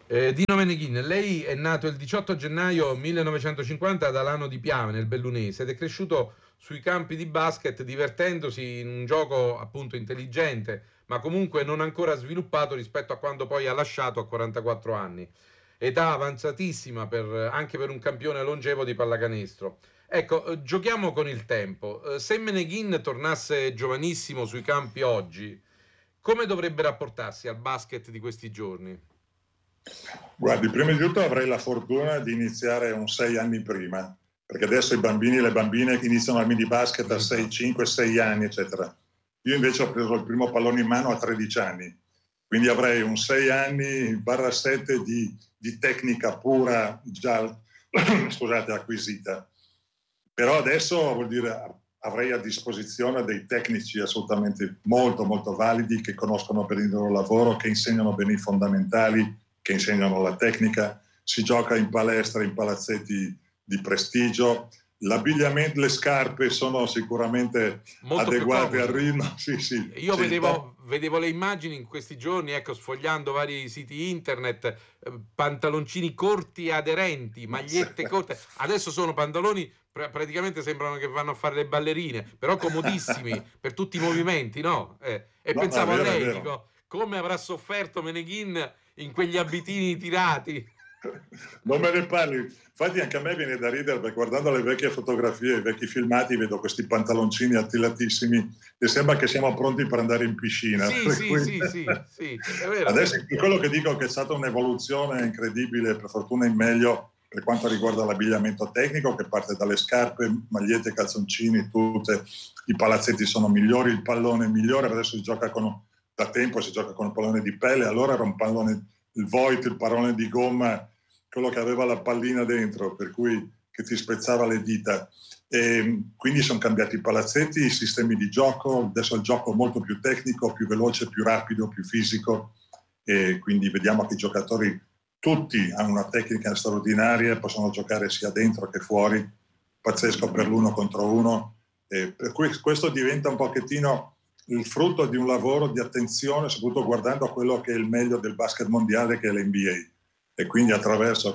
Dino Meneghin, lei è nato il 18 gennaio 1950 ad Alano di Piave, nel Bellunese, ed è cresciuto sui campi di basket divertendosi in un gioco appunto intelligente, ma comunque non ancora sviluppato rispetto a quando poi ha lasciato a 44 anni. Età avanzatissima anche per un campione longevo di pallacanestro. Ecco, giochiamo con il tempo. Se Meneghin tornasse giovanissimo sui campi oggi, come dovrebbe rapportarsi al basket di questi giorni? Guardi, prima di tutto avrei la fortuna di iniziare un 6 anni prima, perché adesso i bambini e le bambine iniziano al mini basket a 6, 5, 6 anni, eccetera. Io invece ho preso il primo pallone in mano a 13 anni, quindi avrei un 6 anni barra 7 di tecnica pura già scusate, acquisita. Però adesso vuol dire avrei a disposizione dei tecnici assolutamente molto molto validi, che conoscono bene il loro lavoro, che insegnano bene i fondamentali, che insegnano la tecnica. Si gioca in palestra, in palazzetti di prestigio. L'abbigliamento, le scarpe sono sicuramente Molto più adeguate al comodi. ritmo. Sì, sì, Io c'è il top. vedevo le immagini in questi giorni, ecco, sfogliando vari siti internet, pantaloncini corti e aderenti, magliette corte. Adesso sono pantaloni, praticamente sembrano che vanno a fare le ballerine, però comodissimi per tutti i movimenti, no? E No, no, è pensavo a vero, è lei, vero. dico, come avrà sofferto Meneghin in quegli abitini tirati? Non me ne parli. Infatti anche a me viene da ridere, perché guardando le vecchie fotografie, i vecchi filmati, vedo questi pantaloncini attilatissimi e sembra che siamo pronti per andare in piscina. Sì, Per sì, cui... sì, sì, sì, è vero. Adesso quello che dico è che è stata un'evoluzione incredibile, per fortuna in meglio, per quanto riguarda l'abbigliamento tecnico, che parte dalle scarpe, magliette, calzoncini, tutte. I palazzetti sono migliori, il pallone è migliore, adesso da tempo si gioca con un pallone di pelle, allora era un pallone, il Voit, il pallone di gomma, quello che aveva la pallina dentro, per cui che ti spezzava le dita. E quindi sono cambiati i palazzetti, i sistemi di gioco, adesso il gioco è molto più tecnico, più veloce, più rapido, più fisico, e quindi vediamo che i giocatori tutti hanno una tecnica straordinaria, possono giocare sia dentro che fuori, pazzesco per l'uno contro uno, e per cui questo diventa un pochettino il frutto di un lavoro di attenzione, soprattutto guardando a quello che è il meglio del basket mondiale, che è l'NBA, e quindi attraverso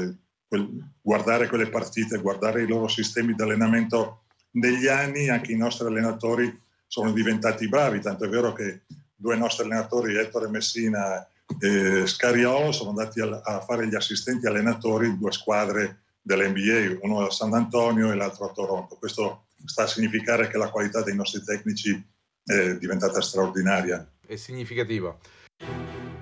guardare quelle partite, guardare i loro sistemi di allenamento negli anni, anche i nostri allenatori sono diventati bravi, tanto è vero che due nostri allenatori, Ettore Messina e Scariolo, sono andati a fare gli assistenti allenatori in due squadre dell'NBA, uno a San Antonio e l'altro a Toronto. Questo sta a significare che la qualità dei nostri tecnici è diventata straordinaria. È significativo.